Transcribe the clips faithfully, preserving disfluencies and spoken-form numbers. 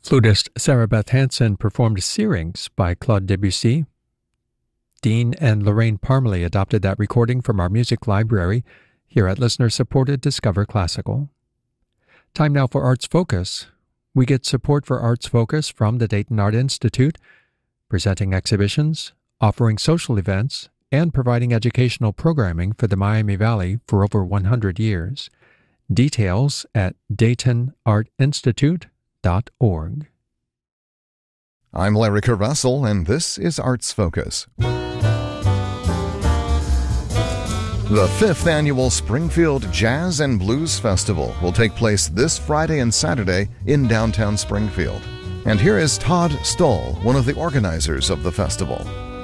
Flutist Sarah Beth Hansen performed Syrinx by Claude Debussy. Dean and Lorraine Parmalee adopted that recording from our music library here at listener-supported Discover Classical. Time now for Arts Focus. We get support for Arts Focus from the Dayton Art Institute, presenting exhibitions, offering social events, and providing educational programming for the Miami Valley for over one hundred years. Details at dayton art institute dot org. I'm Larry Russell, and this is Arts Focus. The fifth annual Springfield Jazz and Blues Festival will take place this Friday and Saturday in downtown Springfield. And here is Todd Stoll, one of the organizers of the festival.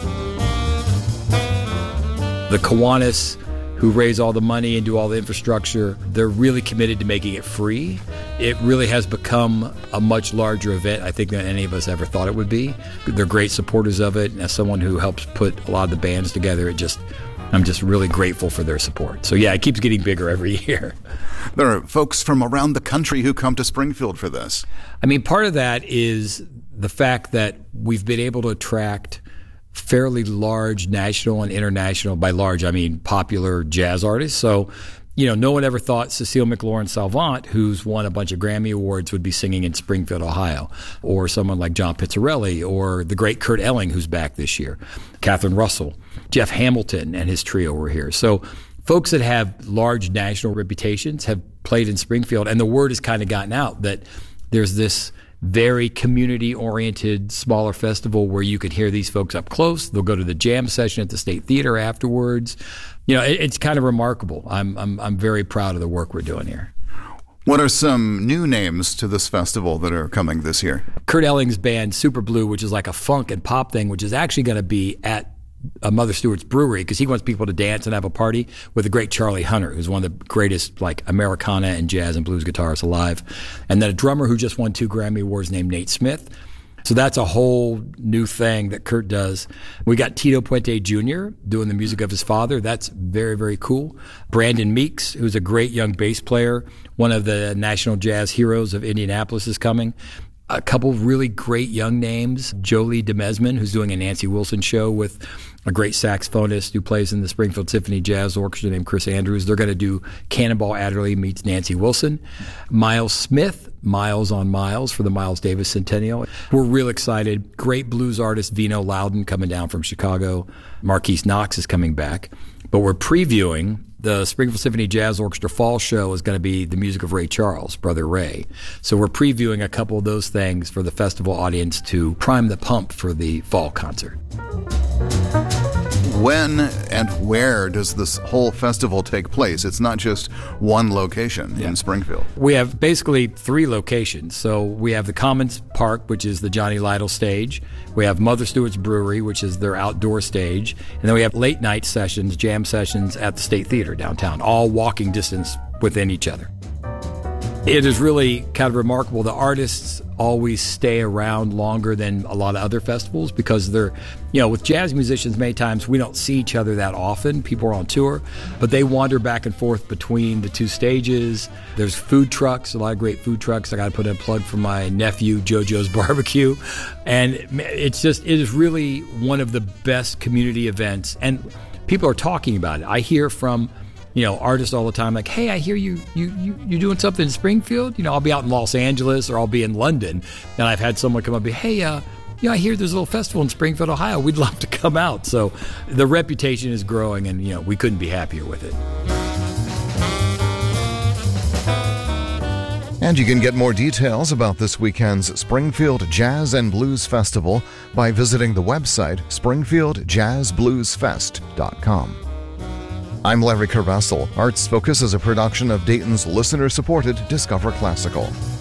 The Kiwanis, who raise all the money and do all the infrastructure, they're really committed to making it free. It really has become a much larger event, I think, than any of us ever thought it would be. They're great supporters of it, and as someone who helps put a lot of the bands together, it just, I'm just really grateful for their support. So yeah, it keeps getting bigger every year. There are folks from around the country who come to Springfield for this. I mean, part of that is the fact that we've been able to attract fairly large national and international, by large I mean popular jazz artists. So, you know, no one ever thought Cecile McLaurin-Salvant, who's won a bunch of Grammy Awards, would be singing in Springfield, Ohio, or someone like John Pizzarelli, or the great Kurt Elling, who's back this year, Catherine Russell, Jeff Hamilton and his trio were here. So folks that have large national reputations have played in Springfield, and the word has kind of gotten out that there's this very community-oriented, smaller festival where you could hear these folks up close. They'll go to the jam session at the State Theater afterwards. You know, it, it's kind of remarkable. I'm, I'm I'm very proud of the work we're doing here. What are some new names to this festival that are coming this year? Kurt Elling's band, Super Blue, which is like a funk and pop thing, which is actually going to be at Uh, Mother Stewart's Brewery, because he wants people to dance and have a party with the great Charlie Hunter, who's one of the greatest like Americana and jazz and blues guitarists alive, and then a drummer who just won two Grammy Awards named Nate Smith. So that's a whole new thing that Kurt does. We got Tito Puente Junior doing the music of his father. That's very, very cool. Brandon Meeks, who's a great young bass player, one of the national jazz heroes of Indianapolis, is coming. A couple really great young names. Jolie DeMesman, who's doing a Nancy Wilson show with a great saxophonist who plays in the Springfield Symphony Jazz Orchestra named Chris Andrews. They're going to do Cannonball Adderley meets Nancy Wilson. Miles Smith, Miles on Miles for the Miles Davis Centennial. We're real excited. Great blues artist Vino Loudon coming down from Chicago. Marquise Knox is coming back. But we're previewing the Springfield Symphony Jazz Orchestra Fall Show is going to be the music of Ray Charles, Brother Ray. So we're previewing a couple of those things for the festival audience to prime the pump for the fall concert. When and where does this whole festival take place? It's not just one location yeah. in Springfield. We have basically three locations. So we have the Commons Park, which is the Johnny Lytle stage. We have Mother Stewart's Brewery, which is their outdoor stage. And then we have late night sessions, jam sessions at the State Theater downtown, all walking distance within each other. It is really kind of remarkable. The artists always stay around longer than a lot of other festivals because they're, you know, with jazz musicians, many times we don't see each other that often. People are on tour, but they wander back and forth between the two stages. There's food trucks, a lot of great food trucks. I got to put in a plug for my nephew, JoJo's Barbecue. And it's just, it is really one of the best community events. And people are talking about it. I hear from you know, artists all the time, like, hey, I hear you, you, you, you're doing something in Springfield. You know, I'll be out in Los Angeles or I'll be in London. And I've had someone come up and be, hey, uh, you know, I hear there's a little festival in Springfield, Ohio. We'd love to come out. So the reputation is growing and, you know, we couldn't be happier with it. And you can get more details about this weekend's Springfield Jazz and Blues Festival by visiting the website springfield jazz blues fest dot com. I'm Larry Russell. Arts Focus is a production of Dayton's listener-supported Discover Classical.